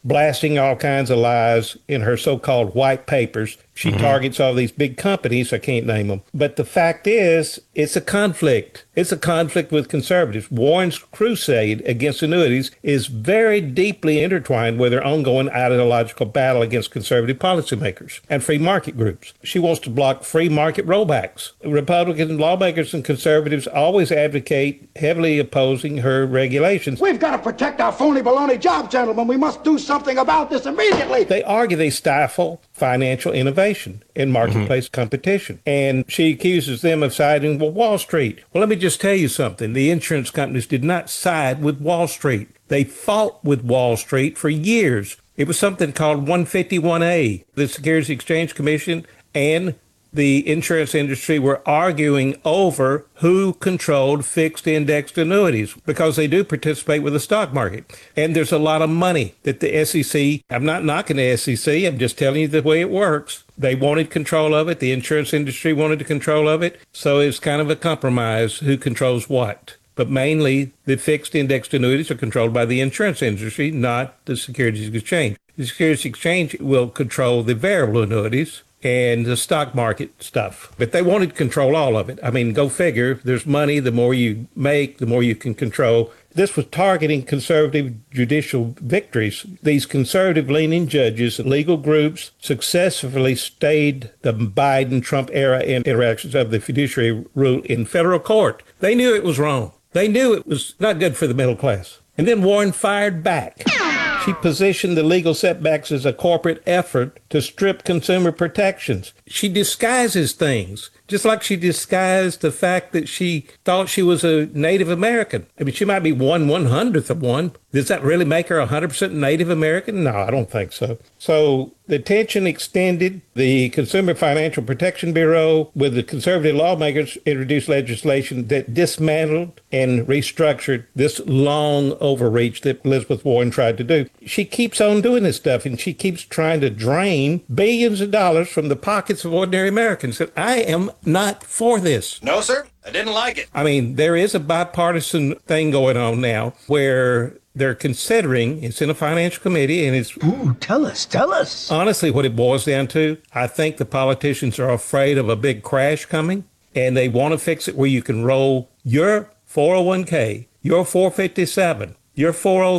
blasting all kinds of lies in her so-called white papers. She targets all these big companies. I can't name them. But the fact is, it's a conflict. It's a conflict with conservatives. Warren's crusade against annuities is very deeply intertwined with her ongoing ideological battle against conservative policymakers and free market groups. She wants to block free market rollbacks. Republican lawmakers and conservatives always advocate heavily opposing her regulations. We've got to protect our phony baloney jobs, gentlemen. We must do something about this immediately. They argue they stifle financial innovation and marketplace competition. And she accuses them of siding with Wall Street. Well, let me just tell you something. The insurance companies did not side with Wall Street. They fought with Wall Street for years. It was something called 151A. The Securities Exchange Commission and the insurance industry were arguing over who controlled fixed indexed annuities because they do participate with the stock market. And there's a lot of money that the SEC, I'm not knocking the SEC, I'm just telling you the way it works. They wanted control of it. The insurance industry wanted control of it. So it's kind of a compromise who controls what. But mainly the fixed indexed annuities are controlled by the insurance industry, not the Securities Exchange. The Securities Exchange will control the variable annuities and the stock market stuff. But they wanted to control all of it. I mean, go figure. There's money. The more you make, the more you can control. This was targeting conservative judicial victories. These conservative-leaning judges and legal groups successfully stayed the Biden-Trump era interactions of the fiduciary rule in federal court. They knew it was wrong. They knew it was not good for the middle class. And then Warren fired back. She positioned the legal setbacks as a corporate effort to strip consumer protections. She disguises things, just like she disguised the fact that she thought she was a Native American. I mean, she might be 1/100th of one. Does that really make her 100% Native American? No, I don't think so. So the tension extended. The Consumer Financial Protection Bureau, with the conservative lawmakers, introduced legislation that dismantled and restructured this long overreach that Elizabeth Warren tried to do. She keeps on doing this stuff, and she keeps trying to drain billions of dollars from the pockets of ordinary Americans. And I am not for this. No, sir. I didn't like it. I mean, there is a bipartisan thing going on now where they're considering, it's in a financial committee, and it's... Ooh, tell us. Honestly, what it boils down to, I think the politicians are afraid of a big crash coming, and they want to fix it where you can roll your 401k, your 457, your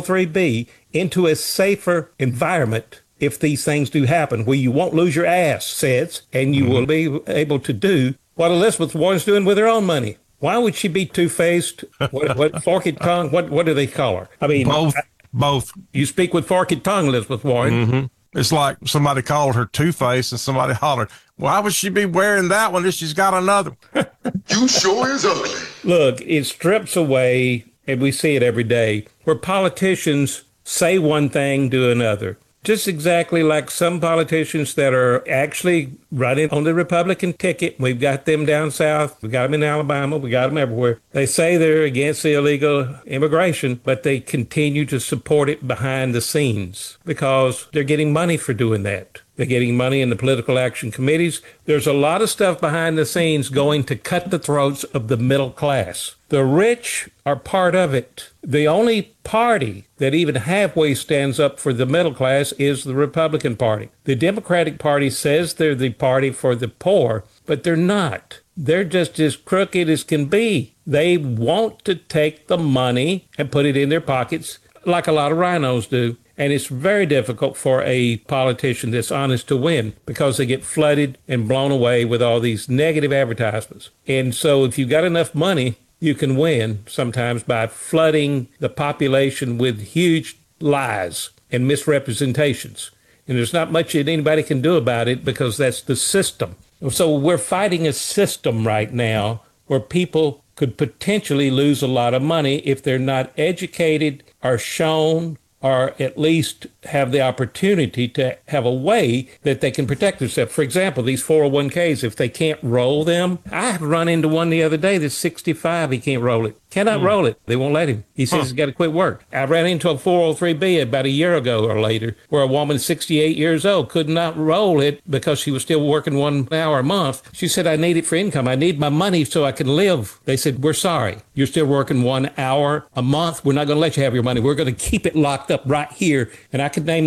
403b into a safer environment if these things do happen, where you won't lose your assets, and you will be able to do what Elizabeth Warren's doing with her own money. Why would she be two-faced? What forked tongue? What do they call her? I mean, both. You speak with forked tongue, Elizabeth Warren. It's like somebody called her Two-Face and somebody hollered, why would she be wearing that one if she's got another? You sure is ugly. Look, it strips away, and we see it every day, where politicians say one thing, do another. Just exactly like some politicians that are actually running on the Republican ticket. We've got them down south. We got them in Alabama. We got them everywhere. They say they're against the illegal immigration, but they continue to support it behind the scenes because they're getting money for doing that. They're getting money in the political action committees. There's a lot of stuff behind the scenes going to cut the throats of the middle class. The rich are part of it. The only party that even halfway stands up for the middle class is the Republican Party. The Democratic Party says they're the party for the poor, but they're not. They're just as crooked as can be. They want to take the money and put it in their pockets like a lot of rhinos do. And it's very difficult for a politician that's honest to win because they get flooded and blown away with all these negative advertisements. And so if you've got enough money, you can win sometimes by flooding the population with huge lies and misrepresentations. And there's not much that anybody can do about it because that's the system. So we're fighting a system right now where people could potentially lose a lot of money if they're not educated or shown or at least have the opportunity to have a way that they can protect themselves. For example, these 401ks, if they can't roll them, I run into one the other day that's 65, he can't roll it. Cannot roll it. They won't let him. He says he's got to quit work. I ran into a 403b about a year ago or later where a woman 68 years old could not roll it because she was still working 1 hour a month. She said, I need it for income. I need my money so I can live. They said, we're sorry. You're still working 1 hour a month. We're not going to let you have your money. We're going to keep it locked up right here. And I could name